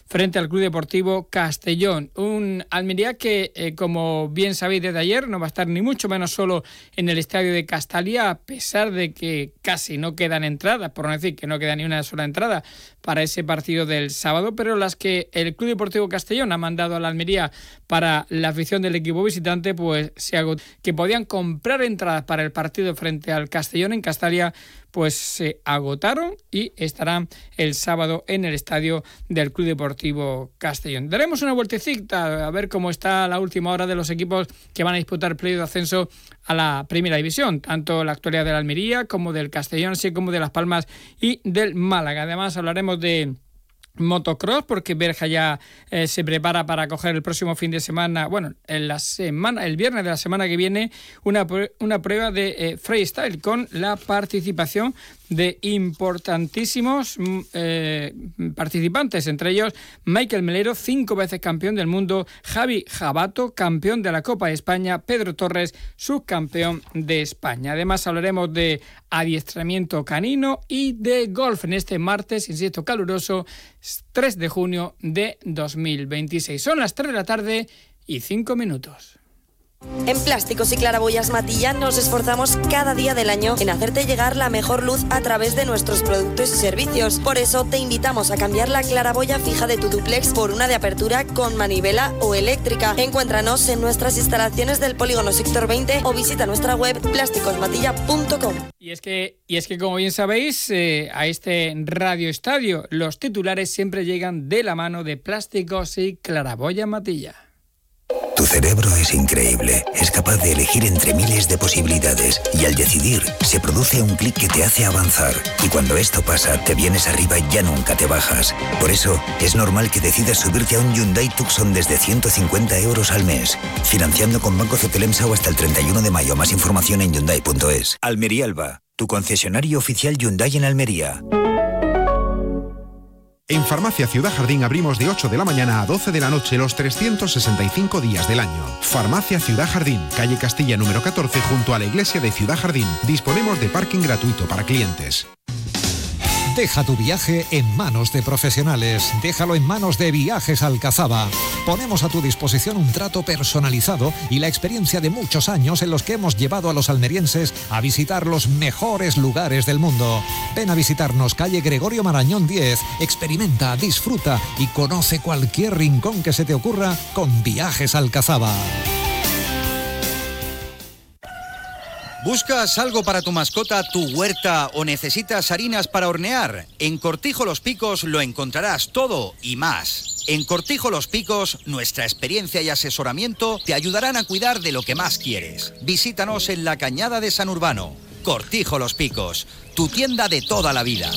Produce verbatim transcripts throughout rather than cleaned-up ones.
frente al Club Deportivo Castellón. Un Almería que, eh, como bien sabéis desde ayer, no va a estar ni mucho menos solo en el estadio de Castalia, a pesar de que casi no quedan entradas, por no decir que no queda ni una sola entrada para ese partido del sábado, pero las que el Club Deportivo Castellón ha mandado a la Almería para la afición del equipo visitante, pues se agotó. Que podían comprar entradas para el partido frente al Castellón en Castalia, pues se agotaron y estarán el sábado en el estadio del Club Deportivo Castellón. Daremos una vueltecita a ver cómo está la última hora de los equipos que van a disputar playoff de ascenso a la Primera División, tanto la actualidad de la Almería como del Castellón, así como de Las Palmas y del Málaga. Además hablaremos de motocross, porque Berja ya eh, se prepara para coger el próximo fin de semana, bueno, en la semana, el viernes de la semana que viene, una, una prueba de eh, freestyle con la participación de importantísimos eh, participantes, entre ellos Michael Melero, cinco veces campeón del mundo, Javi Jabato, campeón de la Copa de España, Pedro Torres, subcampeón de España. Además hablaremos de adiestramiento canino y de golf en este martes, insisto, caluroso, tres de junio de dos mil veintiséis. Son las tres de la tarde y cinco minutos. En Plásticos y Claraboyas Matilla nos esforzamos cada día del año en hacerte llegar la mejor luz a través de nuestros productos y servicios. Por eso te invitamos a cambiar la claraboya fija de tu dúplex por una de apertura con manivela o eléctrica. Encuéntranos en nuestras instalaciones del Polígono Sector veinte o visita nuestra web plásticos matilla punto com. Y es que, y es que como bien sabéis, eh, a este Radio Estadio los titulares siempre llegan de la mano de Plásticos y Claraboyas Matilla. Tu cerebro es increíble, es capaz de elegir entre miles de posibilidades y al decidir se produce un clic que te hace avanzar y cuando esto pasa te vienes arriba y ya nunca te bajas. Por eso es normal que decidas subirte a un Hyundai Tucson desde ciento cincuenta euros al mes, financiando con Banco Cetelemsa o hasta el treinta y uno de mayo. Más información en hyundai punto es. Almería Alba, tu concesionario oficial Hyundai en Almería. En Farmacia Ciudad Jardín abrimos de ocho de la mañana a doce de la noche los trescientos sesenta y cinco días del año. Farmacia Ciudad Jardín, calle Castilla número catorce, junto a la iglesia de Ciudad Jardín. Disponemos de parking gratuito para clientes. Deja tu viaje en manos de profesionales. Déjalo en manos de Viajes Alcazaba. Ponemos a tu disposición un trato personalizado y la experiencia de muchos años en los que hemos llevado a los almerienses a visitar los mejores lugares del mundo. Ven a visitarnos, calle Gregorio Marañón diez. Experimenta, disfruta y conoce cualquier rincón que se te ocurra con Viajes Alcazaba. ¿Buscas algo para tu mascota, tu huerta o necesitas harinas para hornear? En Cortijo Los Picos lo encontrarás todo y más. En Cortijo Los Picos, nuestra experiencia y asesoramiento te ayudarán a cuidar de lo que más quieres. Visítanos en la Cañada de San Urbano. Cortijo Los Picos, tu tienda de toda la vida.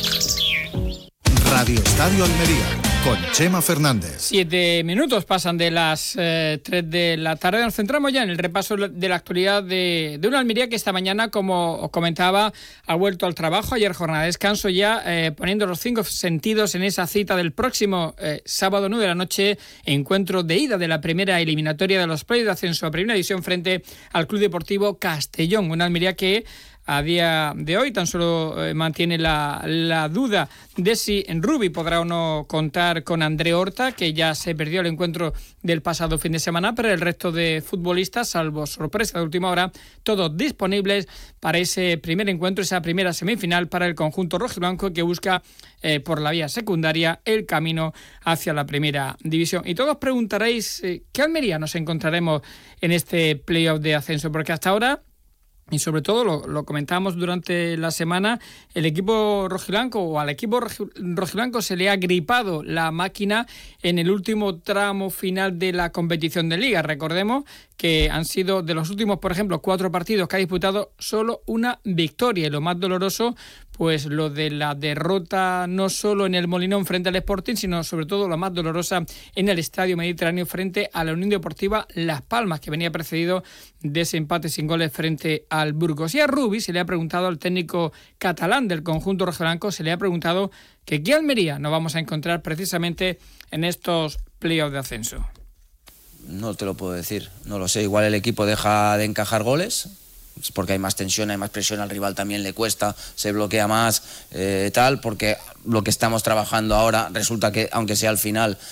Radio Estadio Almería, con Chema Fernández. Siete minutos pasan de las eh, tres de la tarde. Nos centramos ya en el repaso de la actualidad de, de una Almería que esta mañana, como os comentaba, ha vuelto al trabajo. Ayer jornada de descanso ya, eh, poniendo los cinco sentidos en esa cita del próximo eh, sábado nueve de la noche, encuentro de ida de la primera eliminatoria de los playoffs de ascenso a Primera División frente al Club Deportivo Castellón. Una Almería que a día de hoy tan solo eh, mantiene la, la duda de si Rubi podrá o no contar con André Horta, que ya se perdió el encuentro del pasado fin de semana, pero el resto de futbolistas, salvo sorpresa de última hora, todos disponibles para ese primer encuentro, esa primera semifinal para el conjunto rojiblanco que busca eh, por la vía secundaria el camino hacia la Primera División. Y todos preguntaréis eh, ¿qué Almería nos encontraremos en este playoff de ascenso? Porque hasta ahora, y sobre todo lo, lo comentábamos durante la semana, el equipo rojiblanco o al equipo rojiblanco se le ha gripado la máquina en el último tramo final de la competición de Liga. Recordemos que han sido de los últimos, por ejemplo, cuatro partidos que ha disputado solo una victoria. Y lo más doloroso, pues lo de la derrota no solo en el Molinón frente al Sporting, sino sobre todo lo más dolorosa en el Estadio Mediterráneo frente a la Unión Deportiva Las Palmas, que venía precedido de ese empate sin goles frente al Burgos. Y a Rubi se le ha preguntado, al técnico catalán del conjunto rojiblanco, se le ha preguntado que qué Almería nos vamos a encontrar precisamente en estos playoffs de ascenso. No te lo puedo decir, no lo sé. Igual el equipo deja de encajar goles, porque hay más tensión, hay más presión, al rival también le cuesta, se bloquea más, eh, tal, porque lo que estamos trabajando ahora resulta que, aunque sea al final,